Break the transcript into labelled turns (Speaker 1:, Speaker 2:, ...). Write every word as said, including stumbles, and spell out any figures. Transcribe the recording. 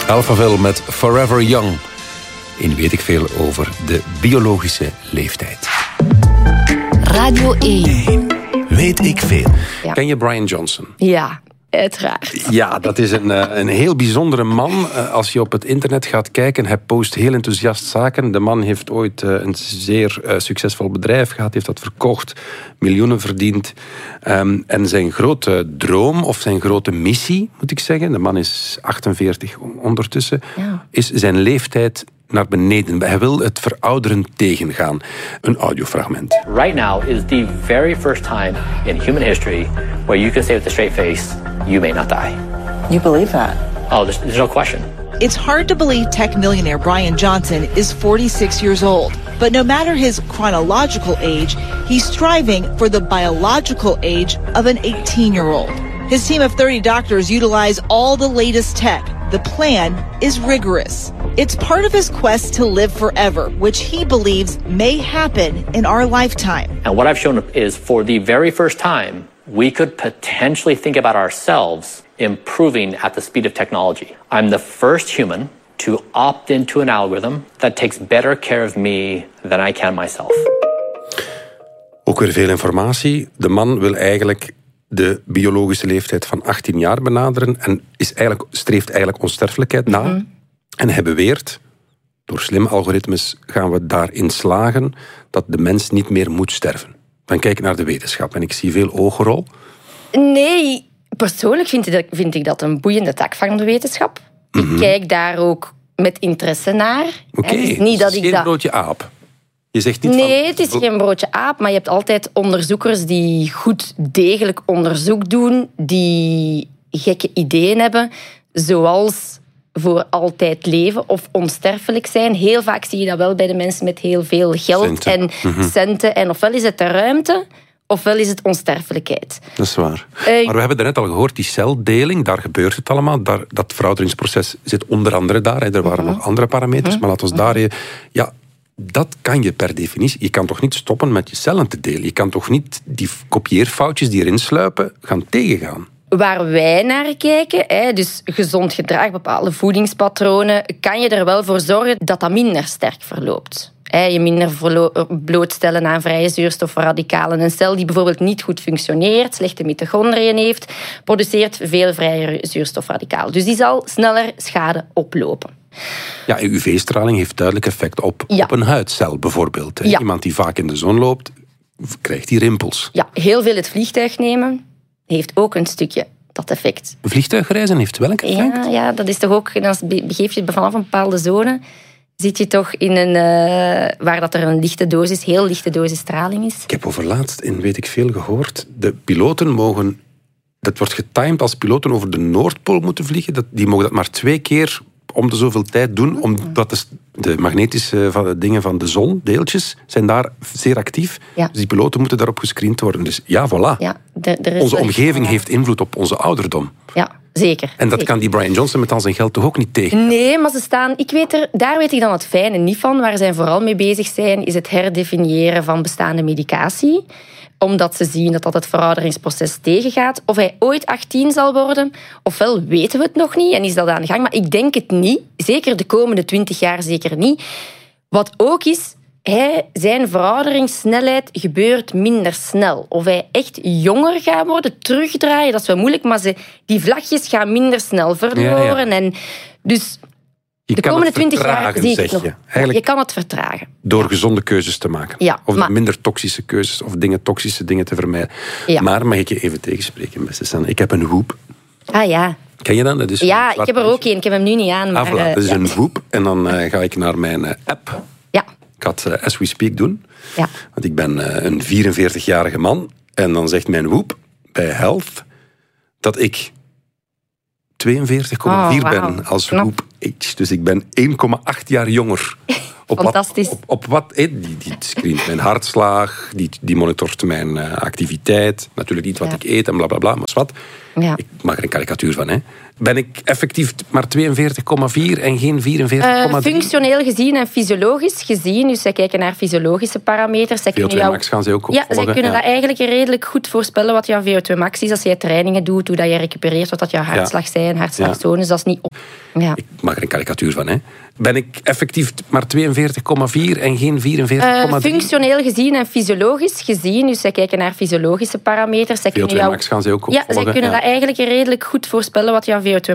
Speaker 1: Alphaville met Forever Young. In Weet ik Veel over de biologische leeftijd.
Speaker 2: Radio één.
Speaker 1: Weet ik Veel.
Speaker 2: Ja.
Speaker 1: Ken je Brian Johnson?
Speaker 2: Ja, uiteraard.
Speaker 1: Ja, dat is een, een heel bijzondere man. Als je op het internet gaat kijken, hij post heel enthousiast zaken. De man heeft ooit een zeer succesvol bedrijf gehad, heeft dat verkocht, miljoenen verdiend. Um, en zijn grote droom, of zijn grote missie, moet ik zeggen, de man is achtenveertig ondertussen, ja. is zijn leeftijd naar beneden. Hij wil het verouderen tegengaan. Een audiofragment.
Speaker 3: Right now is the very first time in human history where you can say with a straight face, you may not die.
Speaker 4: You believe that?
Speaker 3: Oh, there's, there's no question.
Speaker 5: It's hard to believe tech millionaire Brian Johnson is forty-six years old. But no matter his chronological age, he's striving for the biological age of an eighteen-year-old. His team of thirty doctors utilize all the latest tech. The plan is rigorous. It's part of his quest to live forever, which he believes may happen in our lifetime.
Speaker 3: And what I've shown is for the very first time, we could potentially think about ourselves improving at the speed of technology. I'm the first human to opt into an algorithm that takes better care of me than I can myself.
Speaker 1: Ook weer veel informatie. De man wil eigenlijk de biologische leeftijd van achttien jaar benaderen en is eigenlijk, streeft eigenlijk onsterfelijkheid na. Mm-hmm. En hij beweert, door slimme algoritmes gaan we daarin slagen dat de mens niet meer moet sterven. Dan kijk ik naar de wetenschap en ik zie veel ogenrol.
Speaker 2: Nee, persoonlijk vind ik, vind ik dat een boeiende tak van de wetenschap. Mm-hmm. Ik kijk daar ook met interesse naar.
Speaker 1: Oké, okay, dus niet dat het is ik geen dat... broodje aap. Je zegt niet
Speaker 2: nee,
Speaker 1: van...
Speaker 2: het is geen broodje aap, maar je hebt altijd onderzoekers die goed degelijk onderzoek doen, die gekke ideeën hebben, zoals voor altijd leven of onsterfelijk zijn. Heel vaak zie je dat wel bij de mensen met heel veel geld centen. en mm-hmm. centen. En ofwel is het de ruimte, ofwel is het onsterfelijkheid.
Speaker 1: Dat is waar. Uh, maar we hebben daarnet al gehoord, die celdeling, daar gebeurt het allemaal. Daar, dat verouderingsproces zit onder andere daar. Hè. Er waren uh-huh. nog andere parameters, uh-huh. maar laten we daar... Ja, dat kan je per definitie. Je kan toch niet stoppen met je cellen te delen? Je kan toch niet die kopieerfoutjes die erin sluipen gaan tegengaan?
Speaker 2: Waar wij naar kijken, hè, dus gezond gedrag, bepaalde voedingspatronen, kan je er wel voor zorgen dat dat minder sterk verloopt. Je minder blootstellen aan vrije zuurstofradicalen. Een cel die bijvoorbeeld niet goed functioneert, slechte mitochondriën heeft, produceert veel vrije zuurstofradicalen. Dus die zal sneller schade oplopen.
Speaker 1: Ja, U V-straling heeft duidelijk effect op, ja. op een huidcel bijvoorbeeld. Ja. Iemand die vaak in de zon loopt, krijgt die rimpels.
Speaker 2: Ja, heel veel het vliegtuig nemen heeft ook een stukje dat effect.
Speaker 1: Vliegtuigreizen heeft welk effect?
Speaker 2: Ja, ja, dat is toch ook, dan begeef je vanaf een bepaalde zone, zit je toch in een, uh, waar dat er een lichte dosis, heel lichte dosis straling is.
Speaker 1: Ik heb over laatst in Weet ik Veel gehoord, de piloten mogen, dat wordt getimed als piloten over de Noordpool moeten vliegen, dat, die mogen dat maar twee keer om de zoveel tijd doen, omdat de, de magnetische van de dingen van de zon, deeltjes, zijn daar zeer actief. Ja. Dus die piloten moeten daarop gescreend worden. Dus ja, voilà. Ja, er, er is onze omgeving heeft invloed op onze ouderdom.
Speaker 2: Ja, zeker.
Speaker 1: En dat
Speaker 2: zeker.
Speaker 1: kan die Brian Johnson met al zijn geld toch ook niet tegen?
Speaker 2: Nee, maar ze staan... Ik weet er, daar weet ik dan het fijne niet van. Waar zij vooral mee bezig zijn, is het herdefiniëren van bestaande medicatie. Omdat ze zien dat dat het verouderingsproces tegengaat. Of hij ooit achttien zal worden, ofwel weten we het nog niet en is dat aan de gang. Maar ik denk het niet. Zeker de komende twintig jaar zeker niet. Wat ook is, hij, zijn verouderingssnelheid gebeurt minder snel. Of hij echt jonger gaat worden, terugdraaien, dat is wel moeilijk. Maar ze, die vlagjes gaan minder snel verloren. Ja, ja. En dus...
Speaker 1: Je
Speaker 2: de komende twintig jaar zie ik het nog.
Speaker 1: Je.
Speaker 2: je kan het vertragen.
Speaker 1: Door ja. gezonde keuzes te maken.
Speaker 2: Ja,
Speaker 1: of
Speaker 2: maar...
Speaker 1: minder toxische keuzes. Of dingen, toxische dingen te vermijden. Ja. Maar mag ik je even tegenspreken, beste Sanne? Ik heb een Whoop.
Speaker 2: Ah ja.
Speaker 1: Ken je dat? dat is
Speaker 2: ja, ik heb er ook een. Ik heb hem nu niet aan. Maar,
Speaker 1: ah, voilà. Dat is
Speaker 2: ja.
Speaker 1: een Whoop. En dan uh, ga ik naar mijn uh, app.
Speaker 2: Ja.
Speaker 1: Ik had uh, As We Speak doen.
Speaker 2: Ja.
Speaker 1: Want ik ben uh, een vierenveertigjarige man. En dan zegt mijn Whoop bij Health dat ik tweeënveertig komma vier oh, wow. ben als Whoop age. Dus ik ben één komma acht jaar jonger. Op
Speaker 2: Fantastisch.
Speaker 1: Wat, op, op wat? Eh, die, die screent mijn hartslag, die, die monitort mijn uh, activiteit. Natuurlijk niet wat ja. ik eet en blablabla, bla, bla, maar wat. Ja. Ik maak er een karikatuur van. Hè. Ben ik effectief maar tweeënveertig komma vier en geen vierenveertig komma drie?
Speaker 2: Uh, functioneel gezien en fysiologisch gezien. Dus zij kijken naar fysiologische parameters.
Speaker 1: V O twee max gaan ze ook opvolgen.
Speaker 2: Ja, zij kunnen ja. dat eigenlijk redelijk goed voorspellen wat jouw V O twee max is. Als jij trainingen doet, hoe dat je recupereert, wat dat jouw hartslag ja. zijn, hartslagzones. Ja. Dat is niet op. Ja.
Speaker 1: Ik maak er een karikatuur van. Hè. Ben ik effectief maar tweeënveertig komma vier en geen vierenveertig komma drie?
Speaker 2: Uh, functioneel gezien en fysiologisch gezien. Dus zij kijken naar fysiologische parameters. Zij
Speaker 1: V O twee
Speaker 2: kunnen jou...
Speaker 1: max gaan ze ook
Speaker 2: Ja,
Speaker 1: opvolgen.
Speaker 2: zij kunnen
Speaker 1: ja.
Speaker 2: dat eigenlijk redelijk goed voorspellen wat jouw V O twee